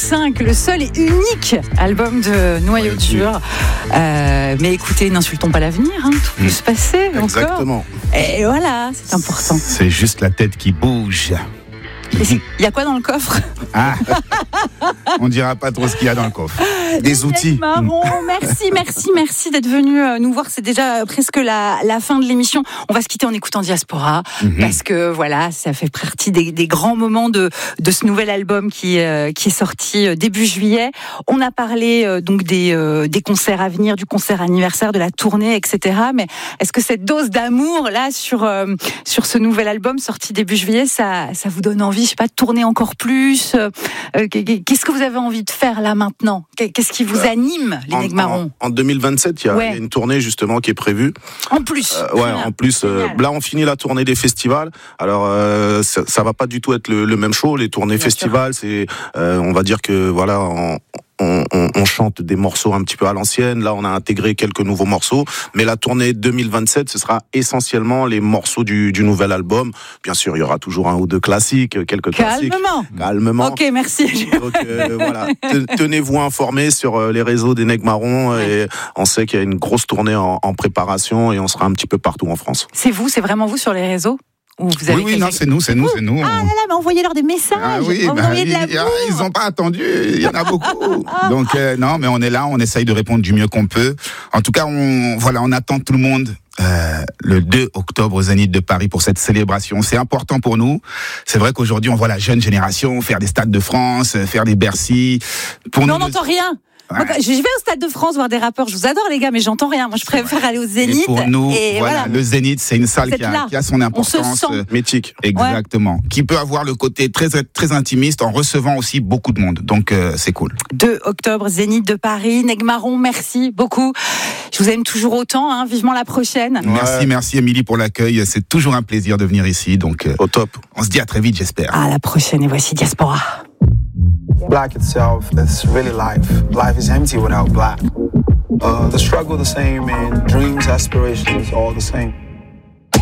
2005, le seul et unique album de Noyauture. Mais écoutez, n'insultons pas l'avenir, hein, tout peut se passer encore. Exactement. Et voilà, c'est important. C'est juste la tête qui bouge. Il y a quoi dans le coffre? On ne dira pas trop ce qu'il y a dans le coffre. Des outils. Marron, merci d'être venu nous voir. C'est déjà presque la fin de l'émission. On va se quitter en écoutant Diaspora, parce que voilà, ça fait partie des grands moments de ce nouvel album qui est sorti début juillet. On a parlé donc des concerts à venir, du concert anniversaire, de la tournée, etc. Mais est-ce que cette dose d'amour là sur ce nouvel album sorti début juillet, ça vous donne envie, je sais pas, de tourner encore plus? Qu'est-ce que vous avez envie de faire là maintenant? Qu'est-ce qui vous anime, les Negmarons? En 2027, il y a une tournée justement qui est prévue. En plus. En plus. Là, on finit la tournée des festivals. Alors, ça va pas du tout être le même show. Les tournées festivals, c'est, on va dire que voilà. On chante des morceaux un petit peu à l'ancienne. Là, on a intégré quelques nouveaux morceaux. Mais la tournée 2027, ce sera essentiellement les morceaux du nouvel album. Bien sûr, il y aura toujours un ou deux classiques, quelques classiques. Calmement. Ok, merci. Donc, voilà. Tenez-vous informés sur les réseaux des Negmarons. Et on sait qu'il y a une grosse tournée en préparation et on sera un petit peu partout en France. C'est vraiment vous sur les réseaux? Oui, non, c'est nous. Ah là là, mais envoyez-leur des messages. Envoyez de l'amour. Ils n'ont pas attendu, il y en a beaucoup. Donc non, mais on est là, on essaye de répondre du mieux qu'on peut. En tout cas, on attend tout le monde le 2 octobre au Zénith de Paris pour cette célébration. C'est important pour nous. C'est vrai qu'aujourd'hui, on voit la jeune génération faire des stades de France, faire des Bercy. On n'entend rien. Moi, je vais au Stade de France voir des rappeurs, je vous adore les gars, mais j'entends rien. Moi je préfère aller au Zénith. Et pour nous, voilà, le Zénith, c'est une salle qui a son importance mythique. Exactement. Qui peut avoir le côté très, très intimiste en recevant aussi beaucoup de monde. Donc c'est cool. 2 octobre, Zénith de Paris. Negmarons, merci beaucoup. Je vous aime toujours autant, hein. Vivement la prochaine. Merci Émilie pour l'accueil. C'est toujours un plaisir de venir ici. Donc au top. On se dit à très vite, j'espère. À la prochaine et voici Diaspora. Black itself, that's really life. Life is empty without black. The struggle the same and dreams, aspirations, all the same.